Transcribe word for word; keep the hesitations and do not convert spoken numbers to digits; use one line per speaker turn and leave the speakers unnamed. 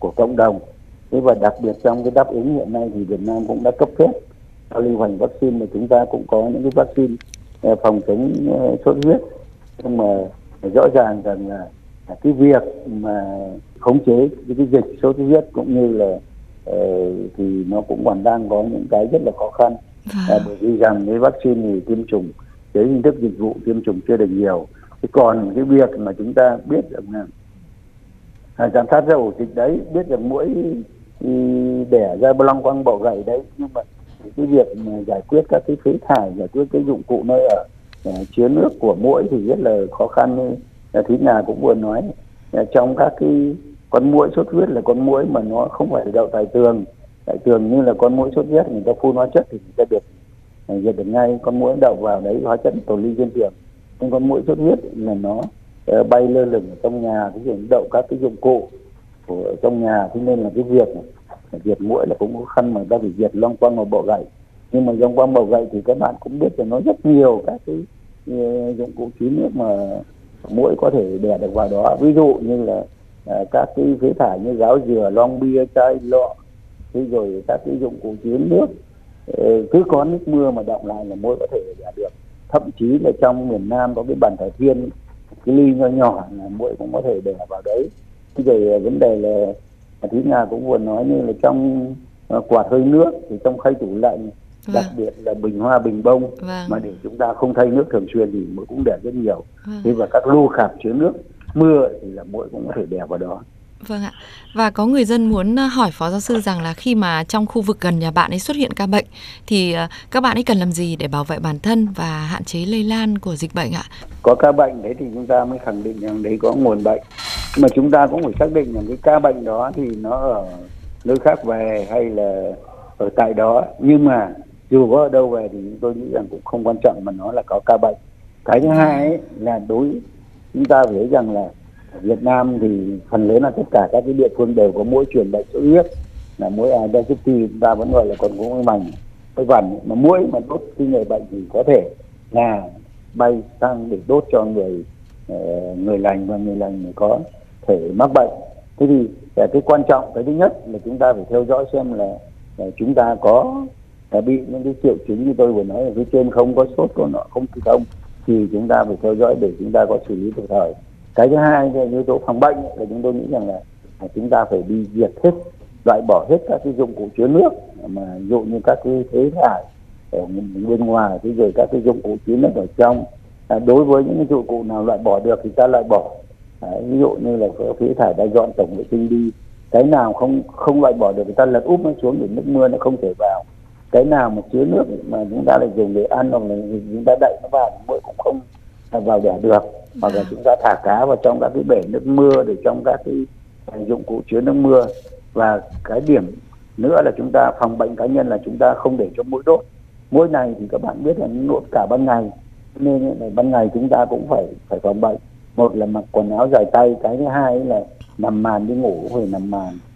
của cộng đồng. Thế và đặc biệt trong cái đáp ứng hiện nay thì Việt Nam cũng đã cấp phép cho lưu hành vaccine, mà chúng ta cũng có những cái vaccine phòng chống sốt xuất huyết. Nhưng mà rõ ràng rằng là cái việc mà khống chế cái, cái dịch sốt xuất huyết cũng như là uh, thì nó cũng còn đang có những cái rất là khó khăn. À, bởi vì rằng cái vaccine thì tiêm chủng cái hình thức dịch vụ tiêm chủng chưa được nhiều. Thế còn cái việc mà chúng ta biết rằng là à, giám sát ra ổ dịch đấy, biết rằng mũi đẻ ra long quăng bọ gậy đấy, nhưng mà cái việc mà giải quyết các cái phế thải, giải quyết cái dụng cụ nơi ở chứa nước của muỗi thì rất là khó khăn. Thúy Nga cũng vừa nói, trong các cái con muỗi sốt huyết là con muỗi mà nó không phải đậu tại tường, tại tường như là con muỗi sốt huyết người ta phun hóa chất thì người ta được diệt được ngay. Con muỗi đậu vào đấy hóa chất tồn ly trên tường, nhưng con muỗi sốt huyết là nó uh, bay lơ lửng ở trong nhà, cái gì đậu các cái dụng cụ của trong nhà, thế nên là cái việc diệt muỗi là cũng khó khăn, mà ta phải diệt long quăng và bọ gậy. Nhưng mà long quăng bọ gậy thì các bạn cũng biết là nó rất nhiều các cái uh, dụng cụ chứa nước mà muỗi có thể đẻ được vào đó, ví dụ như là uh, các cái phế thải như gáo dừa, lon bia, chai lọ, thế rồi các cái dụng cụ chứa nước, uh, cứ có nước mưa mà đọng lại là muỗi có thể đẻ được. Thậm chí là trong miền Nam có cái bàn thờ thiên, cái ly nho nhỏ là muỗi cũng có thể đẻ vào đấy. Thế rồi vấn đề là Thúy Nga cũng vừa nói như là trong uh, quạt hơi nước thì trong khay tủ lạnh, vâng. đặc biệt là bình hoa, bình bông, vâng. mà để chúng ta không thay nước thường xuyên thì muỗi cũng đẻ rất nhiều. Vâng. Thế và các lu khạp chứa nước mưa thì là muỗi cũng có thể đẻ vào đó.
Vâng ạ. Và có người dân muốn hỏi Phó Giáo sư rằng là khi mà trong khu vực gần nhà bạn ấy xuất hiện ca bệnh thì các bạn ấy cần làm gì để bảo vệ bản thân và hạn chế lây lan của dịch bệnh ạ?
Có ca bệnh đấy thì chúng ta mới khẳng định rằng đấy có nguồn bệnh. Mà chúng ta cũng phải xác định rằng cái ca bệnh đó thì nó ở nơi khác về hay là ở tại đó. Nhưng mà dù có ở đâu về thì tôi nghĩ rằng cũng không quan trọng, mà nó là có ca bệnh. Cái thứ hai ấy, là đối chúng ta phải thấy rằng là Việt Nam thì phần lớn là tất cả các cái địa phương đều có muỗi truyền bệnh sốt huyết, là muỗi Aedes aegypti, chúng ta vẫn gọi là con gấu mảnh, cái vằn. Mà muỗi mà đốt khi người bệnh thì có thể là bay sang để đốt cho người người lành, và người lành mới có thể mắc bệnh. Thế thì cái quan trọng, cái thứ nhất là chúng ta phải theo dõi xem là, là chúng ta có bị những cái triệu chứng như tôi vừa nói ở phía trên không, có sốt, có nọ không, không thì chúng ta phải theo dõi để chúng ta có xử lý kịp thời. Cái thứ hai là yếu tố phòng bệnh là chúng tôi nghĩ rằng là, là chúng ta phải đi diệt hết, loại bỏ hết các cái dụng cụ chứa nước, mà ví dụ như các cái phế thải ở bên ngoài, thế rồi các cái dụng cụ chứa nước ở trong. À, đối với những cái dụng cụ nào loại bỏ được thì ta loại bỏ. À, ví dụ như là có phế thải đã dọn tổng vệ sinh đi, cái nào không không loại bỏ được thì ta lật úp nó xuống để nước mưa nó không thể vào. Cái nào mà chứa nước mà chúng ta lại dùng để ăn, hoặc là chúng ta đậy nó vào, muỗi cũng không vào đẻ được. Hoặc là chúng ta thả cá vào trong các cái bể nước mưa, để trong các cái dụng cụ chứa nước mưa. Và cái điểm nữa là chúng ta phòng bệnh cá nhân là chúng ta không để cho muỗi đốt. Muỗi này thì các bạn biết là nó đốt cả ban ngày, nên là ban ngày chúng ta cũng phải phải phòng bệnh. Một là mặc quần áo dài tay, cái thứ hai là nằm màn đi ngủ cũng phải nằm màn.